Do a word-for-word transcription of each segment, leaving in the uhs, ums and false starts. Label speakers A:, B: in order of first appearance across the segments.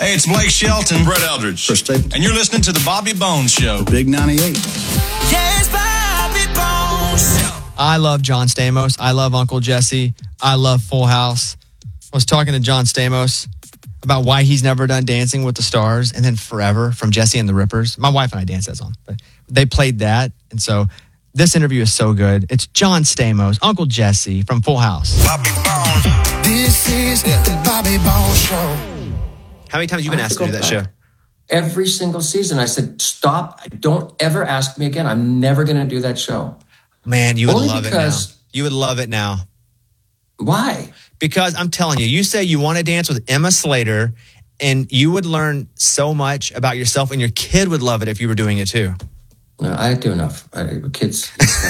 A: Hey, it's Blake Shelton.
B: Brett Eldridge.
C: Chris Stapleton.
A: And you're listening to The Bobby Bones Show.
C: The Big ninety-eight.
D: Yes, Bobby Bones.
E: I love John Stamos. I love Uncle Jesse. I love Full House. I was talking to John Stamos about why he's never done Dancing with the Stars, and then Forever from Jesse and the Rippers. My wife and I danced that song, but they played that. And so this interview is so good. It's John Stamos, Uncle Jesse from Full House.
D: Bobby Bones. This is the Bobby Bones Show.
E: How many times have you been asked to do that show?
F: Every single season. I said, stop. Don't ever ask me again. I'm never going to do that show.
E: Man, you would
F: Only
E: love
F: because,
E: it now. You would love it now.
F: Why?
E: Because I'm telling you, you say you want to dance with Emma Slater, and you would learn so much about yourself, and your kid would love it if you were doing it too.
F: No, I do enough. I, kids,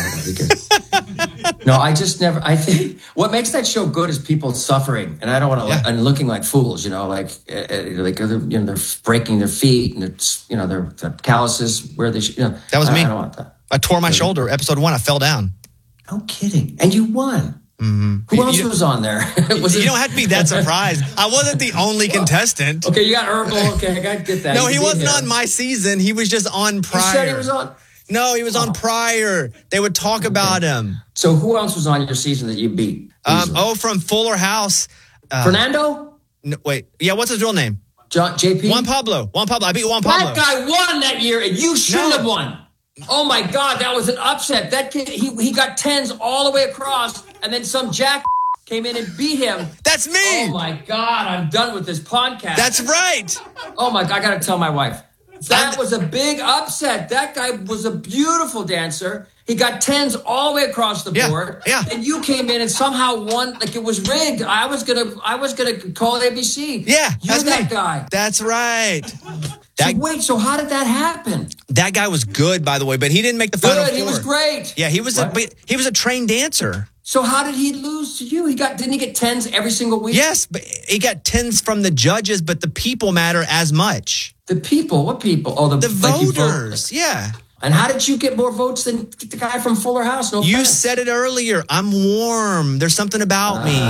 F: no, I just never. I think what makes that show good is people suffering, and I don't want to,
E: Yeah.
F: and looking like fools. You know, like uh, like they're, you know, they're breaking their feet, and it's, you know, their, their calluses where they, should, you know.
E: That was
F: I,
E: me.
F: I don't want that.
E: I tore my shoulder. Episode one, I fell down.
F: No kidding. And you won.
E: Mm-hmm.
F: Who
E: You-
F: else
E: you-
F: was on there? was
E: you
F: it-
E: don't have to be that surprised. I wasn't the only contestant.
F: Okay, you got Urkel. Okay, I got to get that.
E: No,
F: You
E: he
F: beat
E: wasn't
F: him.
E: on my season. He was just on
F: You
E: prior.
F: said he was on.
E: No, he was on prior. They would talk about him.
F: So who else was on your season that you beat?
E: Um,
F: easily?
E: oh, from Fuller House. Uh,
F: Fernando?
E: no, wait. Yeah, what's his real name?
F: John, J P?
E: Juan Pablo. Juan Pablo. I beat Juan Pablo.
F: That guy won that year, and you shouldn't
E: No.
F: have won. Oh my God, that was an upset. That kid, he he got tens all the way across, and then some jack came in and beat him.
E: That's me.
F: Oh my God, I'm done with this podcast.
E: That's right.
F: Oh my God, I gotta tell my wife. That
E: I'm-
F: was a big upset. That guy was a beautiful dancer. He got tens all the way across the
E: Yeah,
F: board.
E: yeah.
F: And you came in and somehow won, like it was rigged. I was gonna, I was gonna call A B C.
E: Yeah,
F: You're
E: that's
F: that
E: me.
F: guy.
E: That's right.
F: So
E: That,
F: wait, so how did that happen?
E: that guy was good, by the way, but he didn't make the final
F: Good,
E: four.
F: he was great.
E: Yeah, he was a
F: What?
E: he was a trained dancer.
F: So how did he lose to you? He got didn't he get tens every single week?
E: Yes, but he got tens from the judges, but the people matter as much.
F: The people, what people? Oh, the,
E: The
F: like you vote-
E: voters, yeah.
F: And how did you get more votes than the guy from Fuller House? No
E: You
F: offense.
E: said it earlier. I'm warm. There's something about me.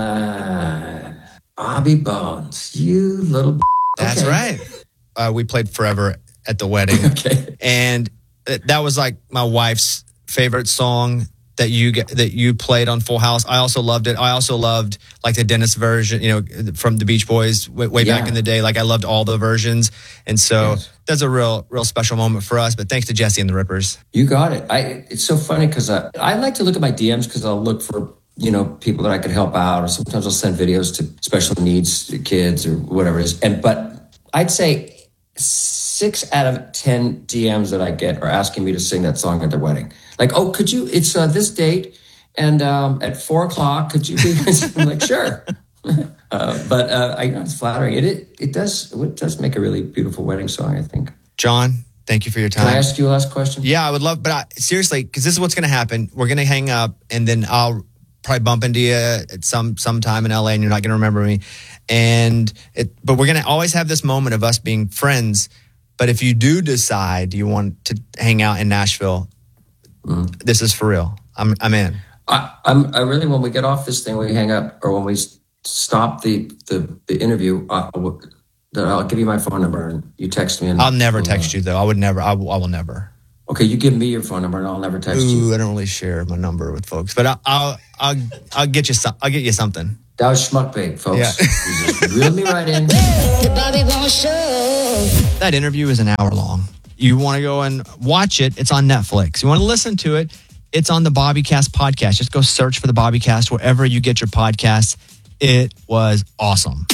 F: Uh, Bobby Bones, you little. B-
E: That's
F: okay.
E: right. Uh, we played Forever at the wedding.
F: Okay.
E: And th- that was like my wife's favorite song that you get, that you played on Full House. I also loved it. I also loved like the Dennis version, you know, from the Beach Boys way, way
F: Yeah.
E: back in the day. Like I loved all the versions. And so
F: Yes.
E: that's a real, real special moment for us. But thanks to Jesse and the Rippers.
F: You got it. I. It's so funny because I, I like to look at my D Ms because I'll look for, you know, people that I could help out, or sometimes I'll send videos to special needs kids or whatever it is. And but I'd say six out of ten D Ms that I get are asking me to sing that song at their wedding. Like, oh, could you? It's uh, this date, and um, at four o'clock, could you be? I'm like, sure. uh, but uh, I know it's flattering. It, it it does it does make a really beautiful wedding song, I think.
E: John, thank you for your time.
F: Can I ask you a last question?
E: Yeah, I would love, but I, seriously, because this is what's going to happen. We're going to hang up, and then I'll probably bump into you at some sometime in L A, and you're not going to remember me. And it, but we're going to always have this moment of us being friends. But if you do decide you want to hang out in Nashville,
F: Mm.
E: this is for real. I'm I'm in.
F: I, I'm I really when we get off this thing, we hang up, or when we s- stop the the, the interview, I, will I'll give you my phone number and you text me. And
E: I'll never text you though. I would never. I, will- I will never.
F: Okay, you give me your phone number and I'll never text you.
E: Ooh, I don't really share my number with folks, but I'll I'll I'll, I'll get you some. I'll get you something.
F: That was schmuck bait, folks.
E: Yeah.
F: You just reeled me right in.
D: The Bobby Bones Show.
E: That interview is an hour long. You want to go and watch it, it's on Netflix. You want to listen to it, it's on the BobbyCast podcast. Just go search for the BobbyCast wherever you get your podcasts. It was awesome.